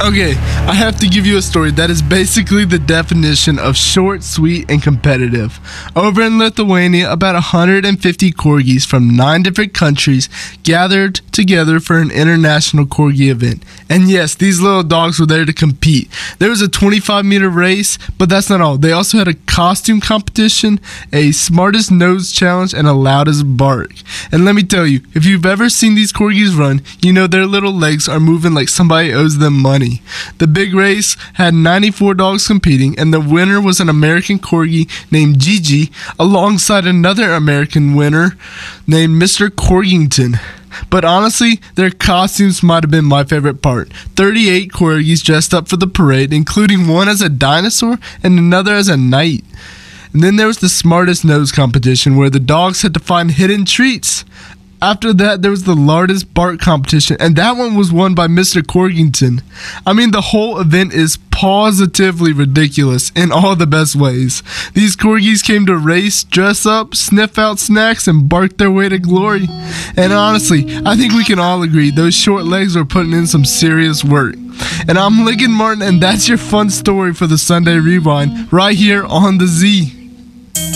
Okay, I have to give you a story that is basically the definition of short, sweet, and competitive. Over in Lithuania, about 150 corgis from 9 different countries gathered together for an international corgi event. And yes, these little dogs were there to compete. There was a 25-meter race, but that's not all. They also had a costume competition, a smartest nose challenge, and a loudest bark. And let me tell you, if you've ever seen these corgis run, you know their little legs are moving like somebody owes them money. The big race had 94 dogs competing, and the winner was an American corgi named Gigi, alongside another American winner named Mr. Corgington. But honestly, their costumes might have been my favorite part. 38 corgis dressed up for the parade, including one as a dinosaur and another as a knight. And then there was the smartest nose competition, where the dogs had to find hidden treats. After that, there was the loudest bark competition, and that one was won by Mr. Corgington. I mean, the whole event is positively ridiculous in all the best ways. These corgis came to race, dress up, sniff out snacks, and bark their way to glory. And honestly, I think we can all agree those short legs were putting in some serious work. And I'm Lincoln Martin, and that's your fun story for the Sunday Rewind right here on the Z.